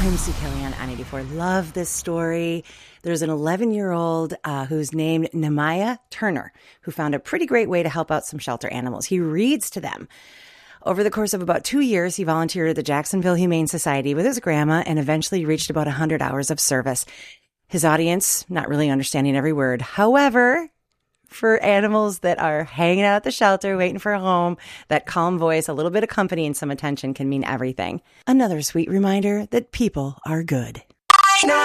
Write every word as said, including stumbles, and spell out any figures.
I'm Sue Kelly on I ninety-four. Love this story. There's an eleven-year-old uh, who's named Nehemiah Turner, who found a pretty great way to help out some shelter animals. He reads to them. Over the course of about two years, he volunteered at the Jacksonville Humane Society with his grandma and eventually reached about one hundred hours of service. His audience, not really understanding every word. However, for animals that are hanging out at the shelter, waiting for a home, that calm voice, a little bit of company and some attention can mean everything. Another sweet reminder that people are good.